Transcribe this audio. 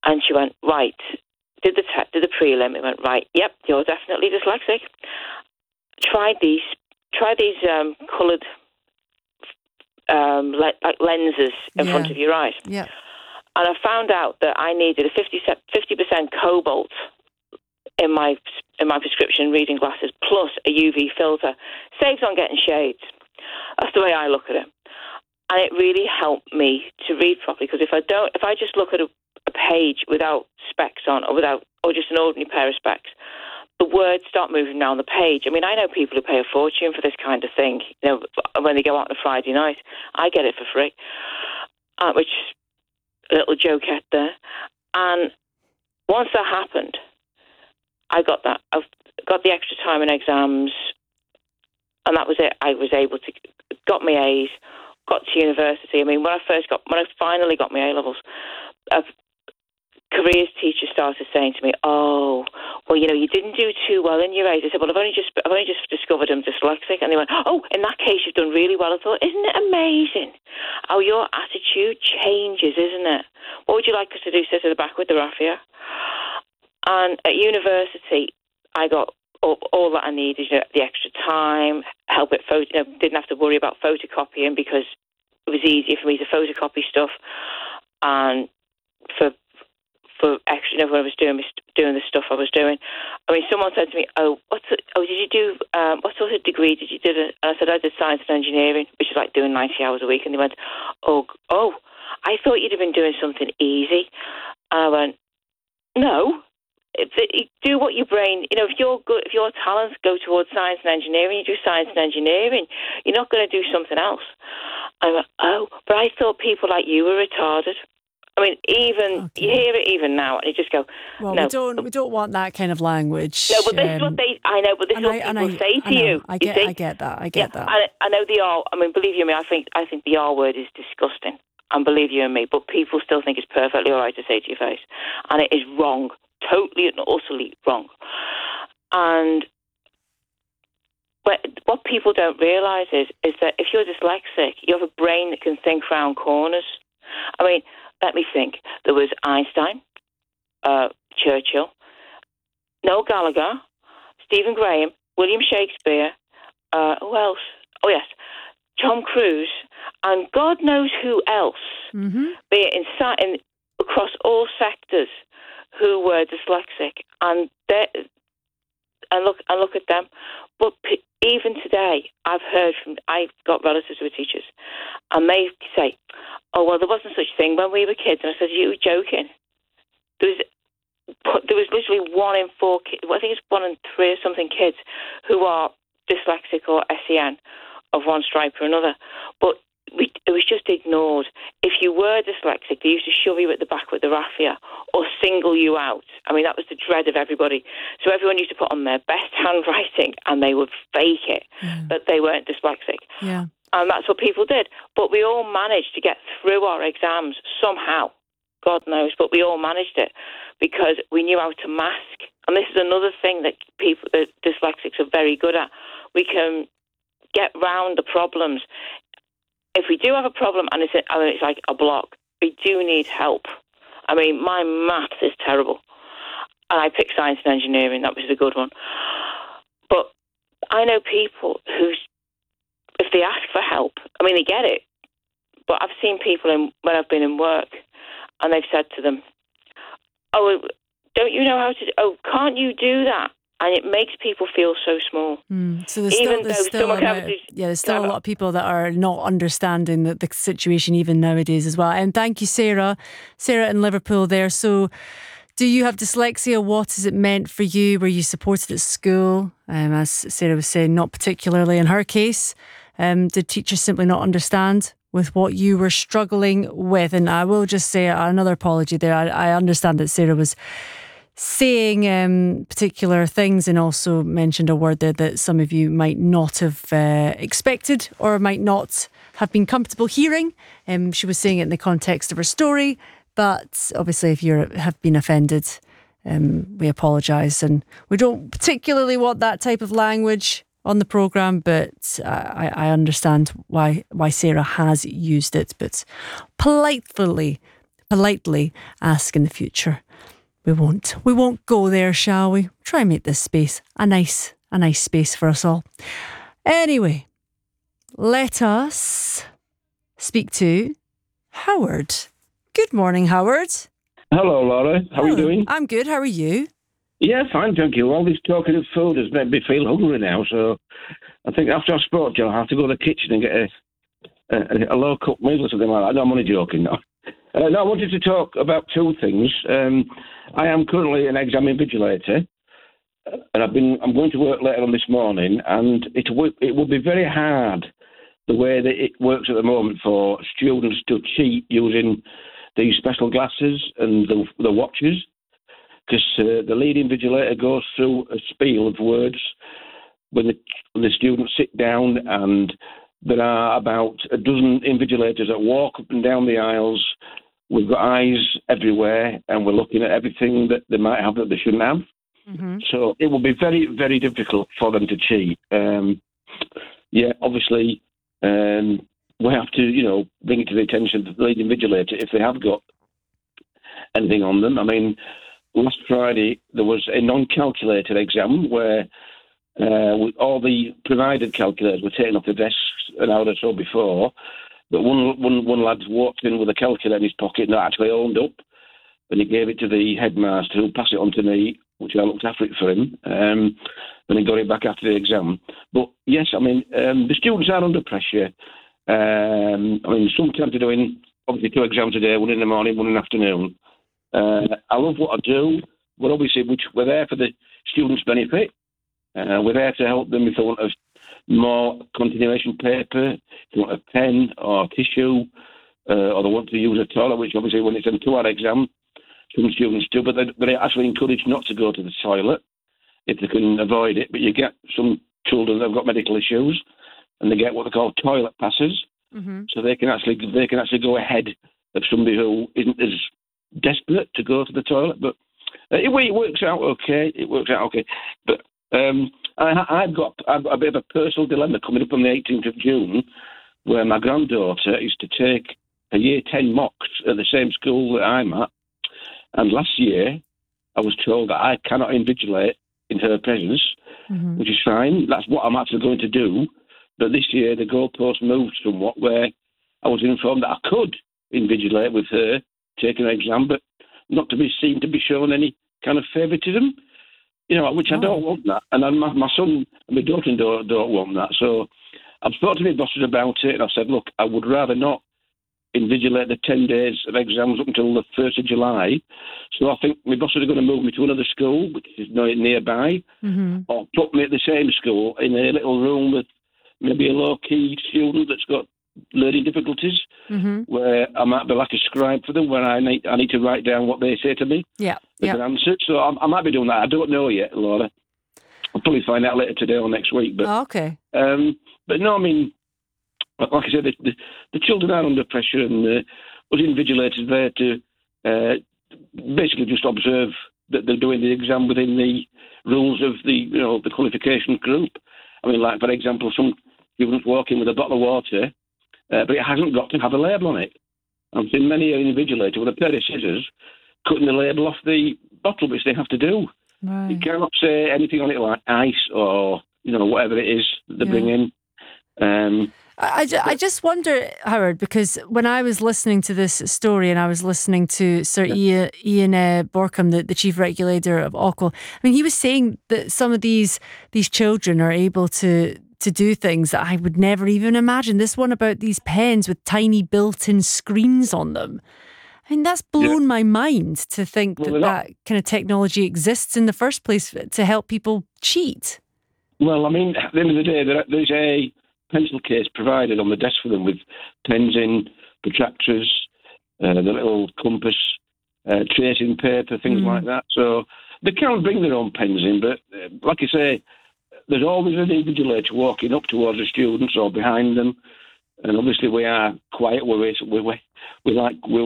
And she went, right, did the prelim. It went, right, yep, you're definitely dyslexic. Try these coloured like lenses in front of your eyes. Yeah. And I found out that I needed a 50% cobalt in my prescription reading glasses, plus a UV filter. Saves on getting shades. That's the way I look at it. And it really helped me to read properly, because if I just look at a page without specs on, or just an ordinary pair of specs, the words start moving down the page. I mean, I know people who pay a fortune for this kind of thing. You know, when they go out on a Friday night, I get it for free, which is a little jokeette there. And once that happened, I got that. I've got the extra time in exams, and that was it. I was able to got my A's, got to university. I mean, when I finally got my A levels, a careers teacher started saying to me, "Oh, well, you know, you didn't do too well in your A's." I said, "Well, I've only just discovered I'm dyslexic." And they went, "Oh, in that case, you've done really well." I thought, isn't it amazing how your attitude changes, isn't it? What would you like us to do? Sit at the back with the raffia? And at university, I got all that I needed, you know, the extra time, help it didn't have to worry about photocopying, because it was easier for me to photocopy stuff. And for extra, you know, when I was doing the stuff I was doing, I mean, someone said to me, did you do, what sort of degree did you do? And I said, I did science and engineering, which is like doing 90 hours a week. And they went, oh, I thought you'd have been doing something easy. And I went, no. Do what your brain, you know, if your talents go towards science and engineering, you do science and engineering. You're not going to do something else. I went, but I thought people like you were retarded. I mean, you hear it even now, and you just go, well, no. we don't want that kind of language. No, but this is what I know, but this is what people say to you. I get that. I know the R. I mean, believe you me, I think the R word is disgusting, and believe you and me, but people still think it's perfectly all right to say to your face, and it is wrong. Totally and utterly wrong. And what people don't realise is that if you're dyslexic, you have a brain that can think round corners. I mean, let me think. There was Einstein, Churchill, Noel Gallagher, Stephen Graham, William Shakespeare, who else? Oh, yes, Tom Cruise, and God knows who else, be it in across all sectors, who were dyslexic, and look at them. But even today, I've got relatives who are teachers, and they say, "Oh, well, there wasn't such a thing when we were kids." And I said, "You were joking." There was literally 1 in 4 kids. I think it's 1 in 3 or something kids who are dyslexic or SEN of one stripe or another, but it was just ignored. If you were dyslexic, they used to shove you at the back with the raffia or single you out. I mean, that was the dread of everybody. So everyone used to put on their best handwriting, and they would fake it that they weren't dyslexic. Yeah. And that's what people did. But we all managed to get through our exams somehow. God knows, but we all managed it because we knew how to mask. And this is another thing that dyslexics are very good at. We can get round the problems. If we do have a problem and it's like a block, we do need help. I mean, my maths is terrible. And I picked science and engineering. That was the good one. But I know people who, if they ask for help, I mean, they get it. But I've seen people when I've been in work, and they've said to them, "Oh, don't you know how to? Can't you do that?" And it makes people feel so small. So there's still a lot of people that are not understanding the situation even nowadays as well. And thank you, Sarah in Liverpool there. So do you have dyslexia? What has it meant for you? Were you supported at school? As Sarah was saying, not particularly in her case. Did teachers simply not understand with what you were struggling with? And I will just say another apology there. I understand that Sarah was saying particular things and also mentioned a word there that some of you might not have expected or might not have been comfortable hearing. She was saying it in the context of her story, but obviously if you have been offended, we apologise, and we don't particularly want that type of language on the programme, but I understand why Sarah has used it, but politely politely ask in the future. We won't go there, shall we? Try and make this space a nice space for us all. Anyway, let us speak to Howard. Good morning, Howard. Hello, Laura. How are you doing? I'm good. How are you? Yeah, fine, thank you. All this talking of food has made me feel hungry now, so I think after I spoke to you, I'll have to go to the kitchen and get a low-cooked meal or something like that. No, I'm only joking now. No, I wanted to talk about two things. I am currently an exam invigilator, and I'm going to work later on this morning, and it will be very hard the way that it works at the moment for students to cheat using these special glasses and the watches, because the lead invigilator goes through a spiel of words when the students sit down, and there are about a dozen invigilators that walk up and down the aisles. We've got eyes everywhere, and we're looking at everything that they might have that they shouldn't have. Mm-hmm. So it will be very, very difficult for them to cheat. Obviously, we have to, bring it to the attention of the lead invigilator if they have got anything on them. I mean, last Friday there was a non-calculated exam where all the provided calculators were taken off the desks an hour or so before, but one lad walked in with a calculator in his pocket and actually owned up, and he gave it to the headmaster, who passed it on to me, which I looked after it for him, and he got it back after the exam. But yes, I mean, the students are under pressure. Sometimes they're doing obviously 2 exams a day, one in the morning, one in the afternoon. I love what I do, but obviously we're there for the students' benefit. We're there to help them if they want more continuation paper, if they want a pen or tissue, or they want to use a toilet, which obviously when it's a 2-hour exam, some students do, but they're actually encouraged not to go to the toilet if they can avoid it. But you get some children that have got medical issues, and they get what they call toilet passes, so they can actually go ahead of somebody who isn't as desperate to go to the toilet. But it works out okay. But I've got a bit of a personal dilemma coming up on the 18th of June, where my granddaughter is to take a Year 10 mocks at the same school that I'm at. And last year, I was told that I cannot invigilate in her presence, which is fine. That's what I'm actually going to do. But this year, the goalpost moved somewhat, where I was informed that I could invigilate with her, taking an exam, but not to be seen to be shown any kind of favouritism, which I don't want that. And my son and my daughter-in-law don't want that. So I've spoken to my bosses about it, and I've said, look, I would rather not invigilate the 10 days of exams up until the 1st of July. So I think my bosses are going to move me to another school, which is nearby, or put me at the same school in a little room with maybe a low-key student that's got learning difficulties, where I might be like a scribe for them, where I need to write down what they say to me as an answer. So I might be doing that. I don't know yet, Laura. I'll probably find out later today or next week. But okay. But no, I mean, like I said, the children are under pressure, and us invigilators there to basically just observe that they're doing the exam within the rules of the qualification group. I mean, like, for example, some students walk in with a bottle of water, but it hasn't got to have a label on it. I've seen many invigilators with a pair of scissors cutting the label off the bottle, which they have to do. Right. You cannot say anything on it like ice or, whatever it is that they bring in. I just wonder, Howard, because when I was listening to this story and I was listening to Sir Ian Borkham, the chief regulator of Ofqual, I mean, he was saying that some of these children are able to do things that I would never even imagine. This one about these pens with tiny built-in screens on them. I mean, that's blown my mind to think that kind of technology exists in the first place to help people cheat. Well, I mean, at the end of the day, there's a pencil case provided on the desk for them with pens in, protractors, the little compass, tracing paper, things like that. So they can bring their own pens in, but like I say, there's always an invigilator walking up towards the students or behind them, and obviously we are quiet. We're